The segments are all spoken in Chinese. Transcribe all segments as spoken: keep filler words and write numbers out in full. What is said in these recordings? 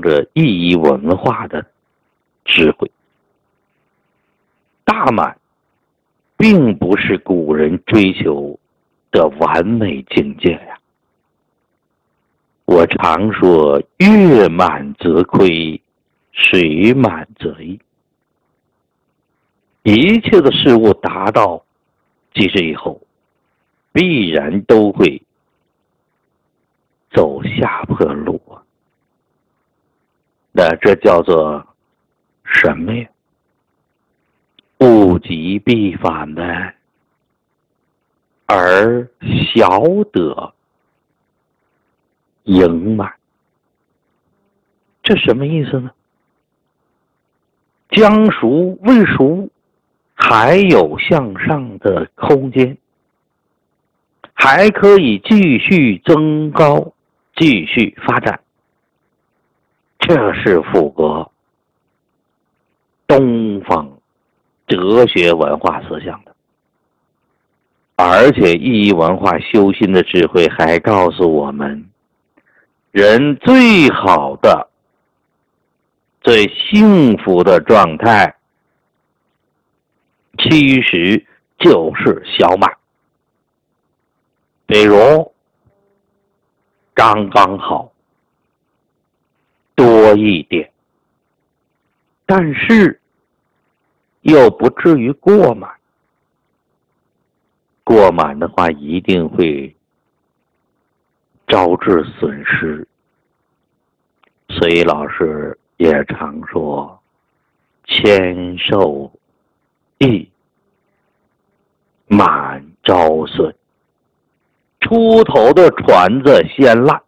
着意义文化的智慧。大满并不是古人追求的完美境界呀。我常说，月满则亏，水满则溢。一切的事物达到极致以后，必然都会走下坡路啊。那这叫做什么呀？物极必反的，而小得盈满。这什么意思呢？将熟未熟，还有向上的空间，还可以继续增高，继续发展。这是符合东方哲学文化思想的。而且意义文化修心的智慧还告诉我们，人最好的最幸福的状态其实就是小满。比如刚刚好，多一点，但是又不至于过满。过满的话一定会招致损失，所以老师也常说，谦受益，满招损。出头的船子先烂，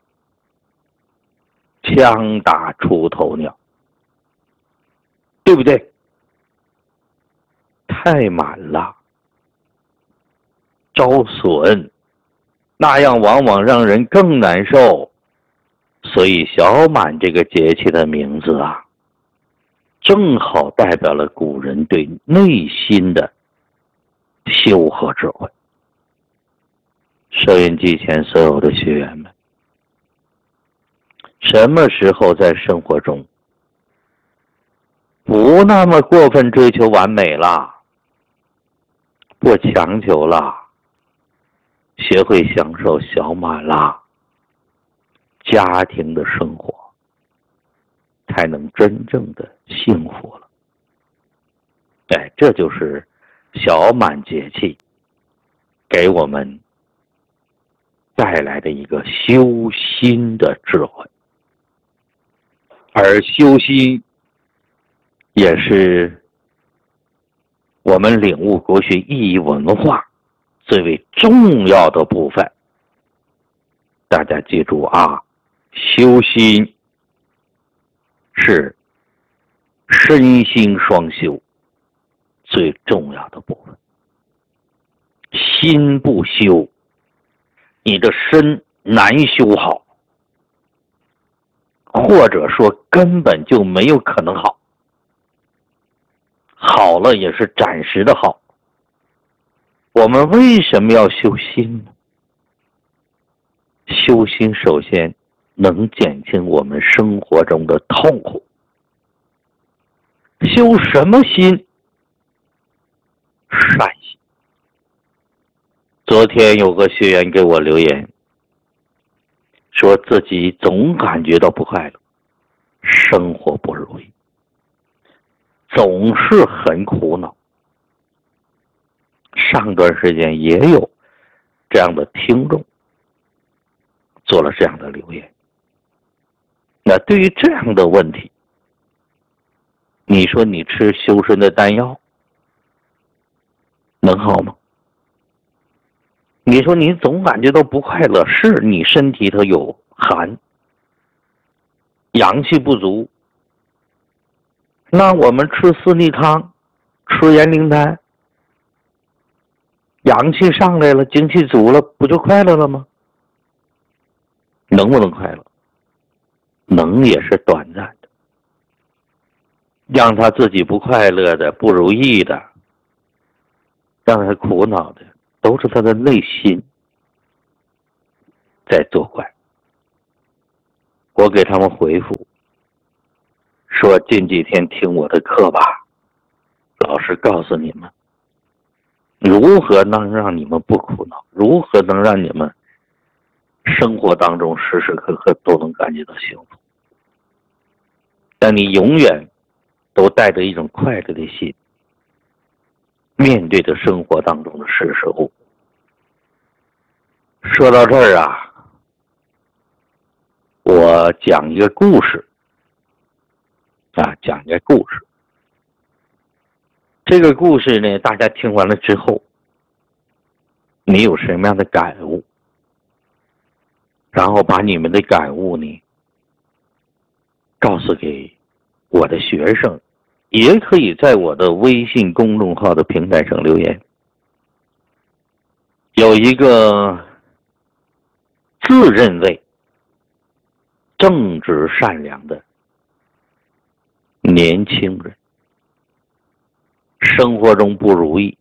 枪打出头鸟，对不对？太满了，招损，那样往往让人更难受。所以小满这个节气的名字啊，正好代表了古人对内心的修和智慧。收音机前所有的学员们，什么时候在生活中不那么过分追求完美了，不强求了，学会享受小满了，家庭的生活才能真正的幸福了。哎，这就是小满节气给我们带来的一个修心的智慧。而修心也是我们领悟国学意义文化最为重要的部分。大家记住啊，修心是身心双修最重要的部分。心不修，你的身难修好，或者说根本就没有可能好，好了也是暂时的好。我们为什么要修心呢？修心首先能减轻我们生活中的痛苦。修什么心？善心。昨天有个学员给我留言，说自己总感觉到不快乐，生活不如意，总是很苦恼。上段时间也有这样的听众做了这样的留言。那对于这样的问题，你说你吃修身的丹药能好吗？你说你总感觉到不快乐，是你身体头有寒，阳气不足。那我们吃四逆康，吃延灵丹，阳气上来了，精气足了，不就快乐了吗？能不能快乐？能，也是短暂的。让他自己不快乐的、不如意的，让他苦恼的，都是他的内心在作怪。我给他们回复， 说近几天听我的课吧，老师告诉你们，如何能让你们不苦恼，如何能让你们生活当中时时刻刻都能感觉到幸福。但你永远都带着一种快乐的心，面对着生活当中的事事物。说到这儿啊，我讲一个故事啊，讲一个故事。这个故事呢，大家听完了之后，你有什么样的感悟？然后把你们的感悟呢，告诉给我的学生，也可以在我的微信公众号的平台上留言。有一个自认为正直善良的年轻人，生活中不如意，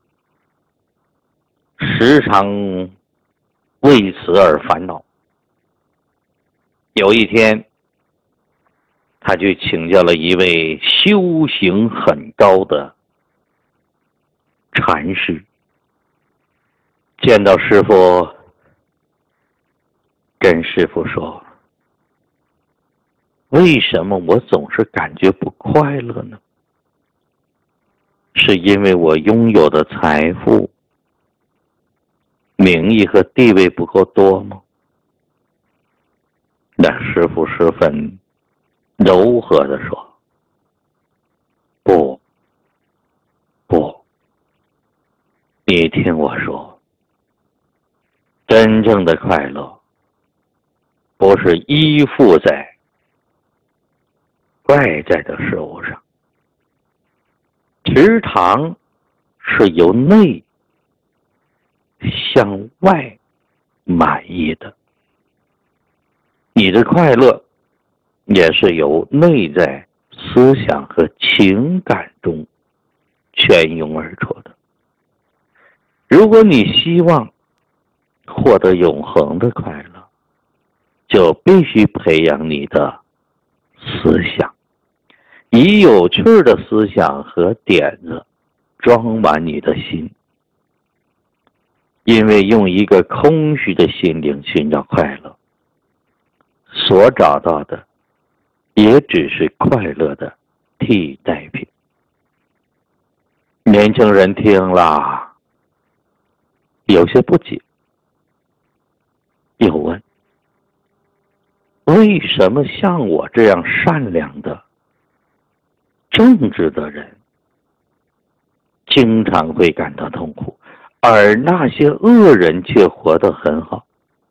时常为此而烦恼。有一天，他去请教了一位修行很高的禅师。见到师父，跟师父说，为什么我总是感觉不快乐呢？是因为我拥有的财富、名义和地位不够多吗？那师父十分柔和地说，不不，你听我说，真正的快乐不是依附在外在的事物上，时常是由内向外满意的。你的快乐也是由内在思想和情感中泉涌而出的。如果你希望获得永恒的快乐，就必须培养你的思想，以有趣的思想和点子装满你的心。因为用一个空虚的心灵寻找快乐，所找到的也只是快乐的替代品。年轻人听了有些不解，又问，为什么像我这样善良的正直的人经常会感到痛苦，而那些恶人却活得很好？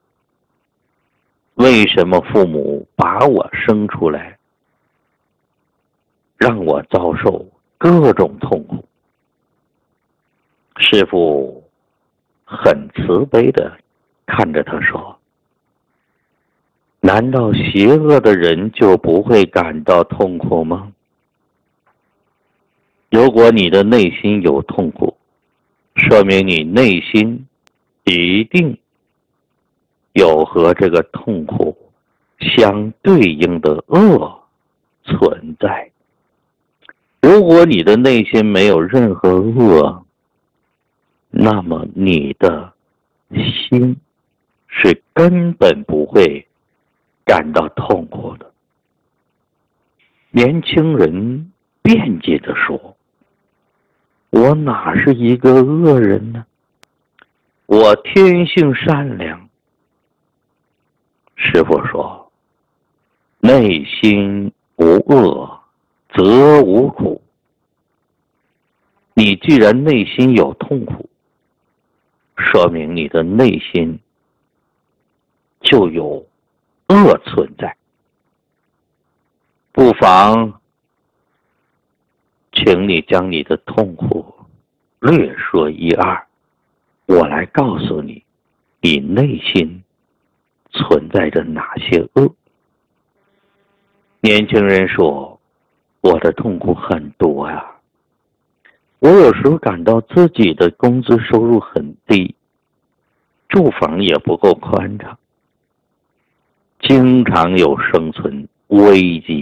为什么父母把我生出来，让我遭受各种痛苦？师父很慈悲地看着他说，难道邪恶的人就不会感到痛苦吗？如果你的内心有痛苦，说明你内心一定有和这个痛苦相对应的恶存在。如果你的内心没有任何恶，那么你的心是根本不会感到痛苦的。年轻人辩解地说，我哪是一个恶人呢？我天性善良。师父说，内心无恶，则无苦。你既然内心有痛苦，说明你的内心就有恶存在。不妨请你将你的痛苦略说一二，我来告诉你，你内心存在着哪些恶。年轻人说，我的痛苦很多呀，我有时候感到自己的工资收入很低，住房也不够宽敞，经常有生存危机。